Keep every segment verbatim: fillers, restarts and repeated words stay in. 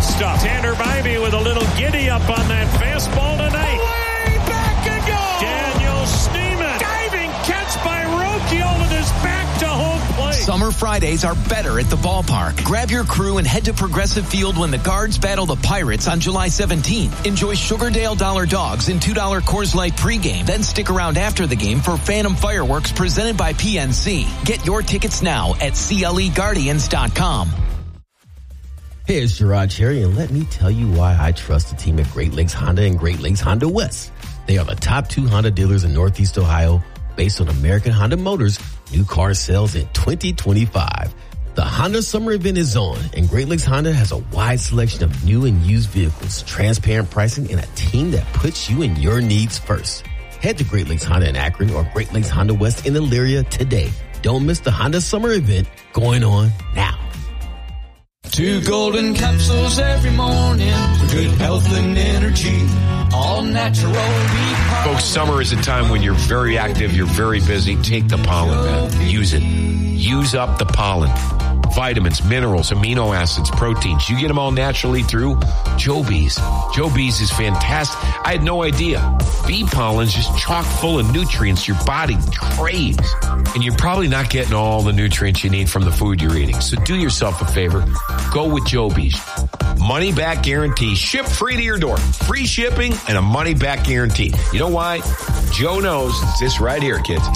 stuff. Tanner Bybee with a little giddy up on that fastball tonight. Way back and go. Daniel Schneemann. Diving catch by Rocchio with his back to home plate. Summer Fridays are better at the ballpark. Grab your crew and head to Progressive Field when the Guards battle the Pirates on July seventeenth. Enjoy Sugardale Dollar Dogs and two dollar Coors Light pregame. Then stick around after the game for Phantom Fireworks presented by P N C. Get your tickets now at C L E Guardians dot com. Hey, it's Gerard Cherry, and let me tell you why I trust the team at Great Lakes Honda and Great Lakes Honda West. They are the top two Honda dealers in Northeast Ohio based on American Honda Motors new car sales in twenty twenty-five. The Honda Summer Event is on, and Great Lakes Honda has a wide selection of new and used vehicles, transparent pricing, and a team that puts you and your needs first. Head to Great Lakes Honda in Akron or Great Lakes Honda West in Elyria today. Don't miss the Honda Summer Event going on now. Two golden capsules every morning for good health and energy. All natural. Folks, summer is a time when you're very active, you're very busy. Take the pollen, man. Use it. Use up the pollen. Vitamins, minerals, amino acids, proteins. You get them all naturally through Joe Bees. Joe Bees is fantastic. I had no idea. Bee pollen is just chock full of nutrients your body craves. And you're probably not getting all the nutrients you need from the food you're eating. So do yourself a favor. Go with Joe Bees. Money back guarantee. Ship free to your door. Free shipping and a money back guarantee. You know why? Joe knows. It's this right here, kids.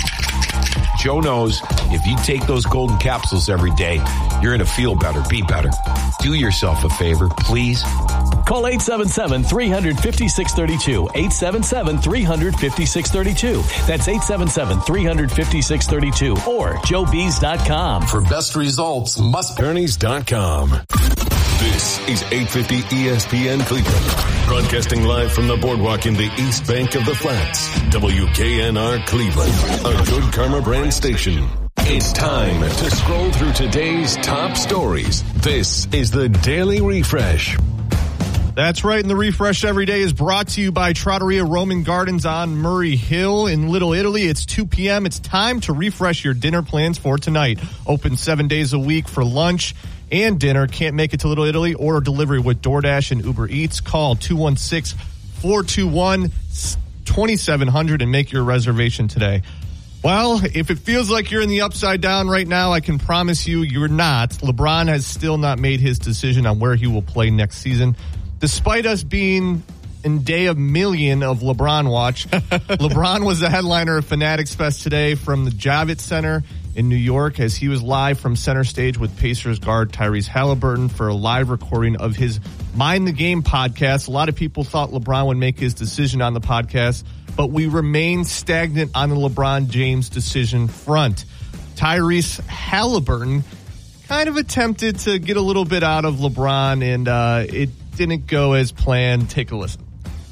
Joe knows if you take those golden capsules every day, you're going to feel better, be better. Do yourself a favor, please. Call eight seven seven, three five six, three two. eight seven seven, three five six, three two. That's eight seven seven, three five six, three two or joe bees dot com. For best results, must Kearneys dot com. This is eight fifty E S P N Cleveland. Broadcasting live from the boardwalk in the East Bank of the Flats. W K N R Cleveland, a Good Karma brand station. It's time to scroll through today's top stories. This is the Daily Refresh. That's right, and the Refresh every day is brought to you by Trattoria Roman Gardens on Murray Hill in Little Italy. It's two p.m. It's time to refresh your dinner plans for tonight. Open seven days a week for lunch and dinner. Can't make it to Little Italy? Order delivery with DoorDash and Uber Eats. Call two one six, four two one, two seven zero zero and make your reservation today. Well, if it feels like you're in the upside down right now, I can promise you you're not. LeBron has still not made his decision on where he will play next season. Despite us being in day a million of LeBron watch, LeBron was the headliner of Fanatics Fest today from the Javits Center in New York as he was live from center stage with Pacers guard Tyrese Halliburton for a live recording of his Mind the Game podcast. A lot of people thought LeBron would make his decision on the podcast, but we remain stagnant on the LeBron James decision front. Tyrese Halliburton kind of attempted to get a little bit out of LeBron, and uh, it didn't go as planned. Take a listen.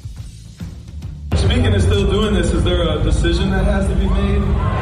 Speaking of still doing this, is there a decision that has to be made?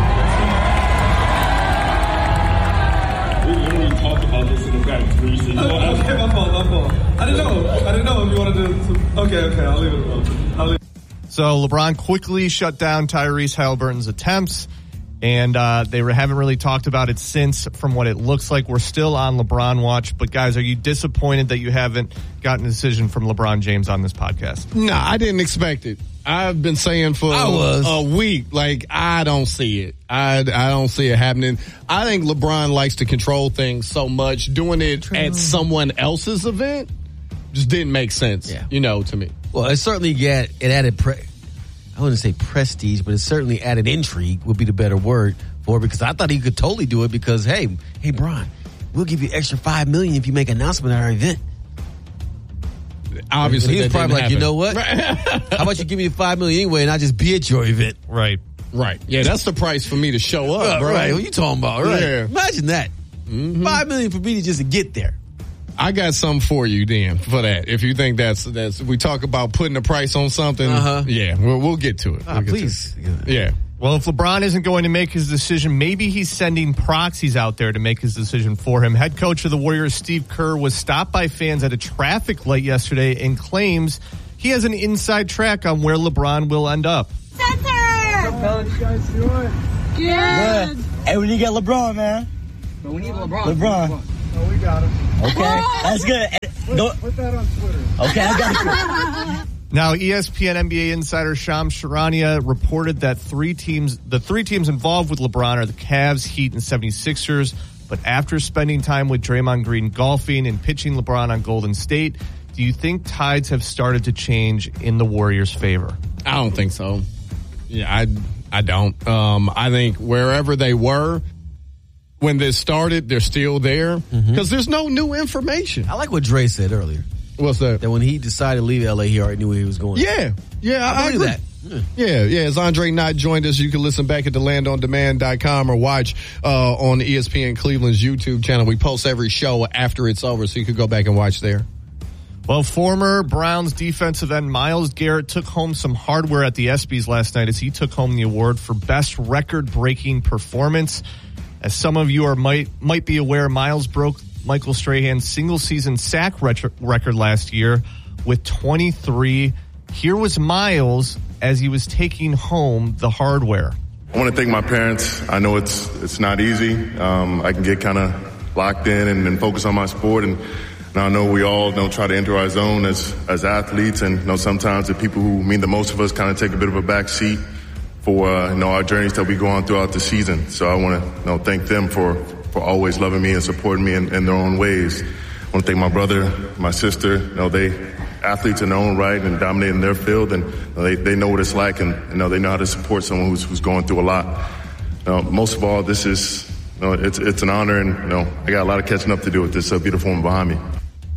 We literally talked about this in the practice recently. Oh, okay, my fault, my fault. I didn't know. I didn't know if you wanted to. Okay, okay, I'll leave it alone. I'll leave it. So LeBron quickly shut down Tyrese Halliburton's attempts, and uh, they haven't really talked about it since. From what it looks like, we're still on LeBron watch. But guys, are you disappointed that you haven't gotten a decision from LeBron James on this podcast? No, I didn't expect it. I've been saying for I was. a week, like, I don't see it. I, I don't see it happening. I think LeBron likes to control things so much. Doing it True. at someone else's event just didn't make sense, yeah. you know, to me. Well, it certainly get it added, pre- I wouldn't say prestige, but it certainly added intrigue would be the better word for it, because I thought he could totally do it because, hey, hey, Bron, we'll give you extra five million dollars if you make an announcement at our event. Obviously, he was probably like, happen. you know what? How about you give me five million dollars anyway and I just be at your event? Right. Right. Yeah, that's the price for me to show up, uh, bro. Right. What you talking about? Right. Yeah. Imagine that. Mm-hmm. Five million dollars for me to just to get there. I got something for you, Dan, for that. If you think that's, that's we talk about putting a price on something, uh-huh. yeah, we'll, we'll get to it. Ah, we'll get please. To it. Yeah. Well, if LeBron isn't going to make his decision, maybe he's sending proxies out there to make his decision for him. Head coach of the Warriors, Steve Kerr, was stopped by fans at a traffic light yesterday and claims he has an inside track on where LeBron will end up. Center! What's up, fellas? You guys doing? Good. Good. Hey, we need to get LeBron, man. But we need LeBron. LeBron. Oh, we got him. Okay, that's good. Put, No. put that on Twitter. Okay, I got it. Now, E S P N N B A insider Shams Charania reported that three teams, the three teams involved with LeBron are the Cavs, Heat, and seventy-sixers. But after spending time with Draymond Green golfing and pitching LeBron on Golden State, do you think tides have started to change in the Warriors' favor? I don't think so. Yeah, I, I don't. Um, I think wherever they were when this started, they're still there because mm-hmm. there's no new information. I like what Dre said earlier. What's that? That when he decided to leave L A, he already knew where he was going. Yeah, yeah, I, I believe agree. that. Yeah. yeah, yeah. As Andre Knott joined us, you can listen back at the land on demand dot com or watch uh, on E S P N Cleveland's YouTube channel. We post every show after it's over, so you could go back and watch there. Well, former Browns defensive end Myles Garrett took home some hardware at the ESPYs last night as he took home the award for best record-breaking performance. As some of you are might might be aware, Myles broke Michael Strahan's single-season sack retro- record last year with twenty-three. Here was Myles as he was taking home the hardware. I want to thank my parents. I know it's it's not easy. Um, I can get kind of locked in and, and focus on my sport, and, and I know we all don't try to enter our zone as as athletes, and you know sometimes the people who mean the most of us kind of take a bit of a back seat for uh, you know our journeys that we go on throughout the season. So I want to you know thank them for, for always loving me and supporting me in, in their own ways. I want to thank my brother, my sister. You know they. athletes in their own right and dominating their field, and you know, they, they know what it's like, and you know, they know how to support someone who's, who's going through a lot. You know, most of all, this is, you know, it's, it's an honor, and you know, I got a lot of catching up to do with this uh, beautiful one behind me.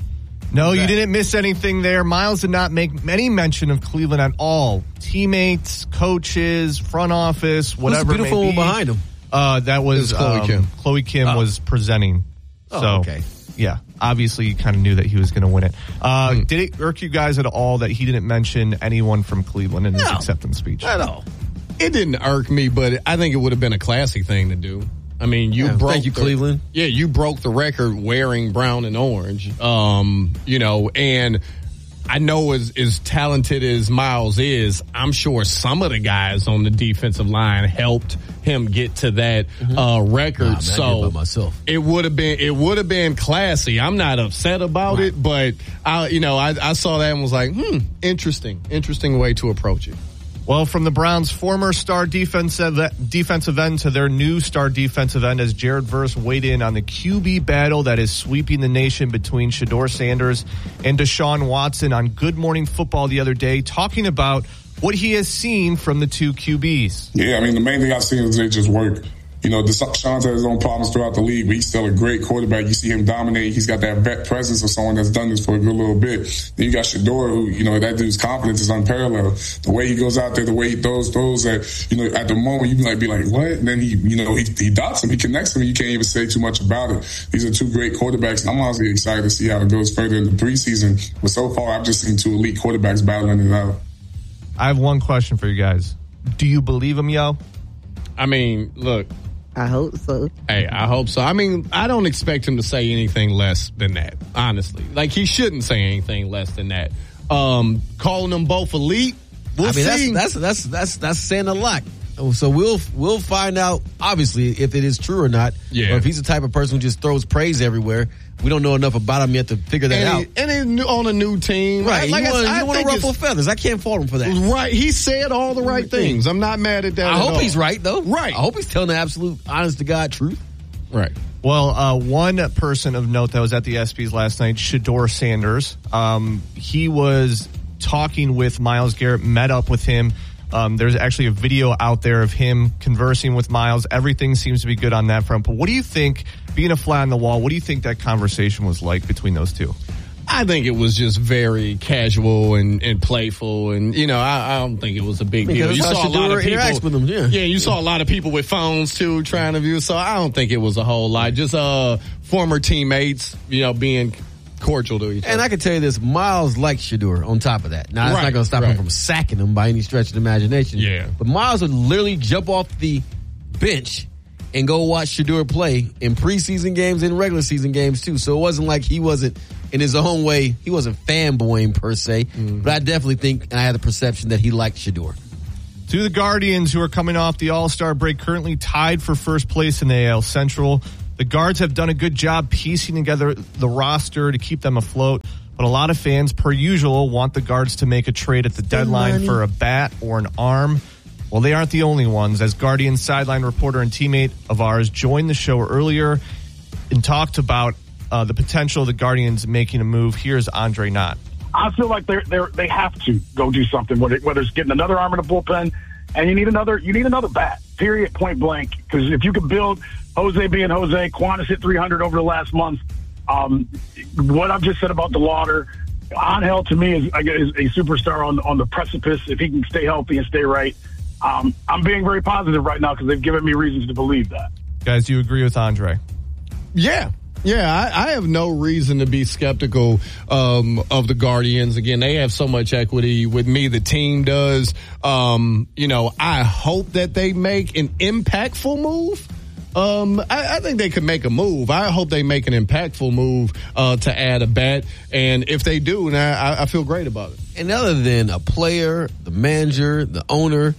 No, you didn't miss anything there. Myles did not make any mention of Cleveland at all. Teammates, coaches, front office, whatever. Who's the beautiful it may be. one behind him? Uh, that was Chloe um, Kim. Chloe Kim oh. was presenting. Oh, so, okay. Yeah, obviously you kind of knew that he was going to win it. Uh, mm. Did it irk you guys at all that he didn't mention anyone from Cleveland in his no, acceptance speech? At all. It didn't irk me, but I think it would have been a classy thing to do. I mean, you yeah, broke thank you, the, Cleveland. Yeah, you broke the record wearing brown and orange. Um, you know, and I know as, as talented as Myles is, I'm sure some of the guys on the defensive line helped him get to that mm-hmm. uh, record. Nah, man, so I did it by myself. it would have been it would have been classy. I'm not upset about right. it, but I, you know, I, I saw that and was like, hmm, interesting, interesting way to approach it. Well, from the Browns' former star defensive defensive end to their new star defensive end, as Jared Verse weighed in on the Q B battle that is sweeping the nation between Shedeur Sanders and Deshaun Watson on Good Morning Football the other day, talking about what he has seen from the two Q Bs. Yeah, I mean, the main thing I've seen is they just work. You know, Deshaun has his own problems throughout the league, but he's still a great quarterback. You see him dominate. He's got that vet presence of someone that's done this for a good little bit. Then you got Shedeur, who, you know, that dude's confidence is unparalleled. The way he goes out there, the way he throws, throws that, you know, at the moment you might be like, what? And then he, you know, he, he dots him, he connects him, and you can't even say too much about it. These are two great quarterbacks. I'm honestly excited to see how it goes further in the preseason. But so far, I've just seen two elite quarterbacks battling it out. I have one question for you guys. Do you believe him, yo? I mean, look. I hope so. Hey, I hope so. I mean, I don't expect him to say anything less than that, honestly. Like, he shouldn't say anything less than that. Um, calling them both elite, we'll I mean, see. That's, that's, that's, that's, that's saying a lot. So we'll, we'll find out, obviously, if it is true or not. Yeah. Or if he's the type of person who just throws praise everywhere. We don't know enough about him yet to figure that and out. He, and he's on a new team. Right. Like you I, wanna, I you don't want to ruffle feathers. I can't fault him for that. Right. He said all the right things. I'm not mad at that I at hope all. he's right, though. Right. I hope he's telling the absolute, honest to God truth. Right. Well, uh, one person of note that was at the ESPYs last night, Shedeur Sanders, um, he was talking with Myles Garrett, met up with him. Um, there's actually a video out there of him conversing with Myles. Everything seems to be good on that front. But what do you think, being a fly on the wall, what do you think that conversation was like between those two? I think it was just very casual and, and playful, and you know, I, I don't think it was a big deal. You saw a lot of people with them, yeah. yeah, you saw a lot of people with phones too trying to view. So I don't think it was a whole lot. Just uh, former teammates, you know, being cordial to each other. And I can tell you this, Myles likes Shedeur on top of that. Now, it's right, not going to stop right. him from sacking him by any stretch of the imagination. Yeah. But Myles would literally jump off the bench and go watch Shedeur play in preseason games and regular season games too. So it wasn't like he wasn't, in his own way, he wasn't fanboying per se. Mm-hmm. But I definitely think, and I had the perception that he liked Shedeur. To the Guardians, who are coming off the All-Star break, currently tied for first place in the A L Central. The Guards have done a good job piecing together the roster to keep them afloat, but a lot of fans, per usual, want the Guards to make a trade at the deadline money. for a bat or an arm. Well, they aren't the only ones, as Guardians sideline reporter and teammate of ours joined the show earlier and talked about uh, the potential of the Guardians making a move. Here's Andre Knott. I feel like they're, they're, they have to go do something, whether, whether it's getting another arm in the bullpen, and you need another you need another bat, period, point blank. Because if you can build Jose being Jose, Quantas hit three hundred over the last month. Um, what I've just said about DeLauder, Angel to me is, is a superstar on, on the precipice. If he can stay healthy and stay right, um, I'm being very positive right now because they've given me reasons to believe that. Guys, do you agree with Andre? Yeah. Yeah, I, I have no reason to be skeptical um, of the Guardians. Again, they have so much equity with me. The team does. Um, you know, I hope that they make an impactful move. Um, I, I think they could make a move. I hope they make an impactful move uh, to add a bat. And if they do, now I, I feel great about it. And other than a player, the manager, the owner,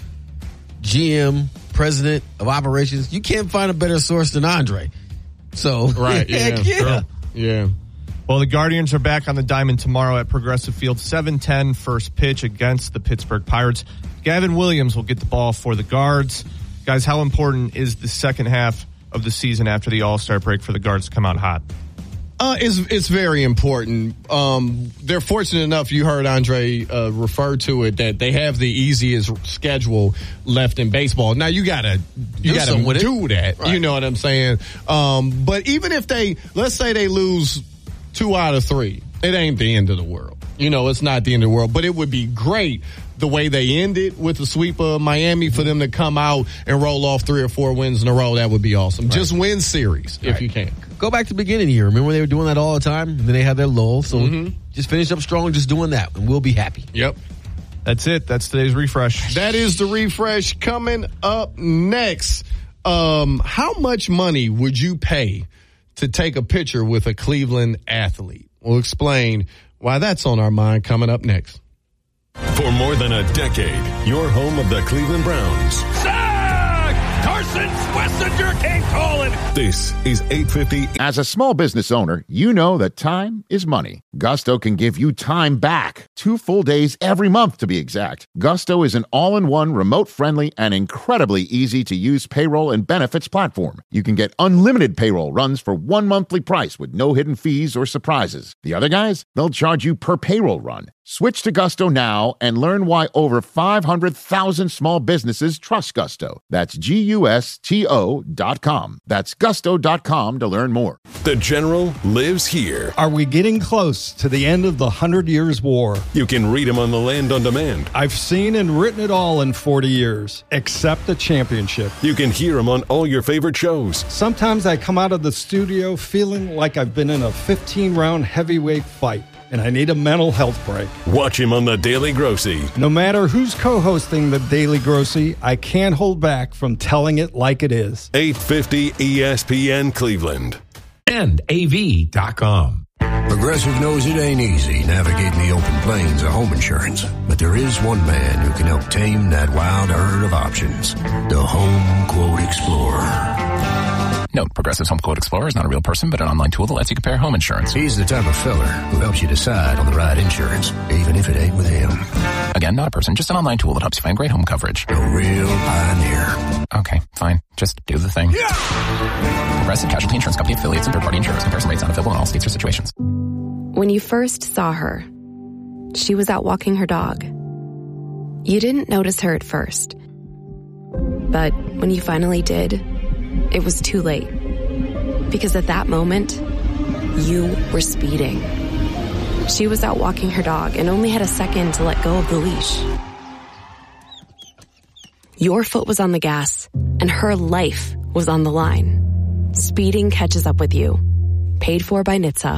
G M, president of operations, you can't find a better source than Andre. So, right, heck yeah. yeah. Yeah. Well, the Guardians are back on the diamond tomorrow at Progressive Field, seven ten first pitch against the Pittsburgh Pirates. Gavin Williams will get the ball for the Guards. Guys, how important is the second half of the season after the All-Star break for the Guards to come out hot? Uh, it's, it's very important. Um, they're fortunate enough, you heard Andre uh, refer to it, that they have the easiest schedule left in baseball. Now, you gotta, you Do gotta do that. Right. You know what I'm saying? Um, but even if they, let's say they lose two out of three, it ain't the end of the world. You know, it's not the end of the world, but it would be great the way they ended with the sweep of Miami for them to come out and roll off three or four wins in a row. That would be awesome. Right. Just win series if right. you can. Go back to the beginning here. Remember when they were doing that all the time? And then they had their lull. So mm-hmm. just finish up strong just doing that, and we'll be happy. Yep. That's it. That's today's refresh. That is the refresh. Coming up next, um, how much money would you pay to take a picture with a Cleveland athlete? We'll explain why that's on our mind coming up next. For more than a decade, your home of the Cleveland Browns. Sack! Carson Schlesinger came calling. This is eight fifty. As a small business owner, you know that time is money. Gusto can give you time back. Two full days every month, to be exact. Gusto is an all-in-one, remote-friendly, and incredibly easy-to-use payroll and benefits platform. You can get unlimited payroll runs for one monthly price with no hidden fees or surprises. The other guys, they'll charge you per payroll run. Switch to Gusto now and learn why over five hundred thousand small businesses trust Gusto. That's G U S T O dot com. That's gusto dot com to learn more. The General lives here. Are we getting close to the end of the Hundred Years' War? You can read him on the Land on Demand. I've seen and written it all in forty years, except the championship. You can hear him on all your favorite shows. Sometimes I come out of the studio feeling like I've been in a fifteen-round heavyweight fight, and I need a mental health break. Watch him on The Daily Grossy. No matter who's co-hosting The Daily Grossy, I can't hold back from telling it like it is. eight fifty E S P N Cleveland. And A V dot com. Progressive knows it ain't easy navigating the open plains of home insurance, but there is one man who can help tame that wild herd of options. The Home Quote Explorer. Note, Progressive's Home Quote Explorer is not a real person, but an online tool that lets you compare home insurance. He's the type of fella who helps you decide on the right insurance, even if it ain't with him. Again, not a person, just an online tool that helps you find great home coverage. A real pioneer. Okay, fine. Just do the thing. Yeah! Progressive Casualty Insurance Company affiliates and third-party insurers. Comparison rates not available in all states or situations. When you first saw her, she was out walking her dog. You didn't notice her at first. But when you finally did, it was too late. Because at that moment, you were speeding. She was out walking her dog and only had a second to let go of the leash. Your foot was on the gas, and her life was on the line. Speeding catches up with you. Paid for by N H T S A.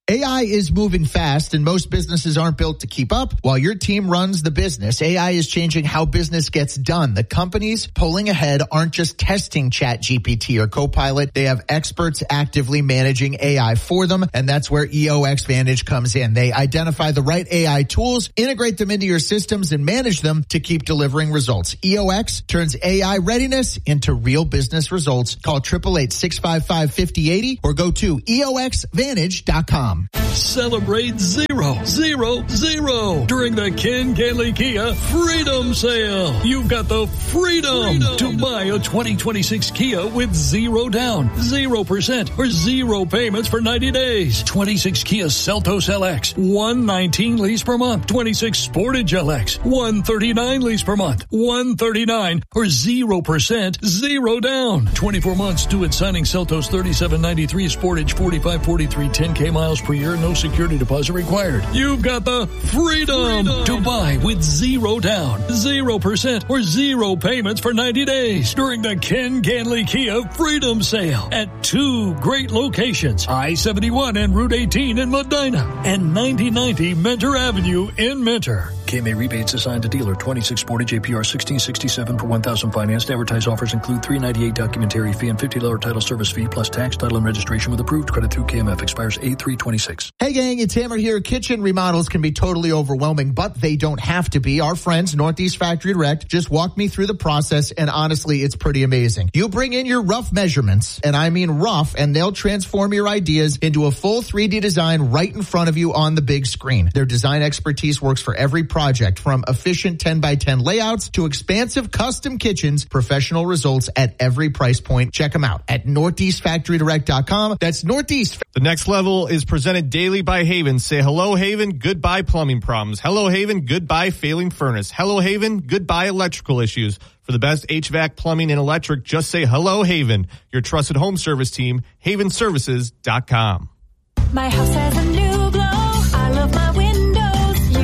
A I is moving fast and most businesses aren't built to keep up. While your team runs the business, A I is changing how business gets done. The companies pulling ahead aren't just testing ChatGPT or Copilot. They have experts actively managing A I for them, and that's where E O X Vantage comes in. They identify the right A I tools, integrate them into your systems, and manage them to keep delivering results. E O X turns A I readiness into real business results. Call eight eight eight, six five five, five oh eight oh or go to E O X Vantage dot com. Celebrate zero, zero, zero during the Ken Ganley Kia Freedom Sale. You've got the freedom, freedom to buy a twenty twenty-six Kia with zero down, zero percent, or zero payments for ninety days. twenty-six Kia Seltos L X, one nineteen lease per month. twenty-six Sportage L X, one thirty-nine lease per month. one thirty-nine or zero percent, zero down. twenty-four months due at signing. Seltos thirty-seven ninety-three, Sportage forty-five forty-three, ten K miles per year, no security deposit required. You've got the freedom, freedom to buy with zero down, zero percent, or zero payments for ninety days during the Ken Ganley Kia Freedom Sale at two great locations, I seventy-one and Route eighteen in Medina and ninety ninety Mentor Avenue in Mentor. K M A rebates assigned to dealer. twenty-six Sportage A P R sixteen sixty-seven per one thousand financed. Advertised offers include three ninety-eight documentary fee and fifty dollars title service fee plus tax, title, and registration with approved credit through K M F. Expires eight three twenty-six. Hey gang, it's Hammer here. Kitchen remodels can be totally overwhelming, but they don't have to be. Our friends, Northeast Factory Direct, just walked me through the process, and honestly, it's pretty amazing. You bring in your rough measurements, and I mean rough, and they'll transform your ideas into a full three D design right in front of you on the big screen. Their design expertise works for every project, from efficient ten by ten layouts to expansive custom kitchens. Professional results at every price point. Check them out at northeast factory direct dot com. That's Northeast. The next level is presented daily by Haven. Say hello, Haven. Goodbye, plumbing problems. Hello, Haven. Goodbye, failing furnace. Hello, Haven. Goodbye, electrical issues. For the best H V A C, plumbing, and electric, just say hello, Haven. Your trusted home service team, haven services dot com. My house has a new glow. I love my windows.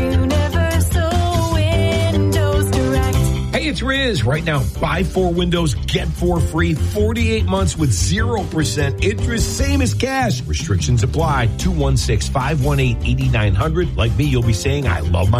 Universal Windows Direct. Hey, it's Riz. Right now, buy four windows, get four free, forty-eight months with zero percent interest, same as cash. Restrictions apply. two one six, five one eight, eight nine zero zero. Like me, you'll be saying, I love my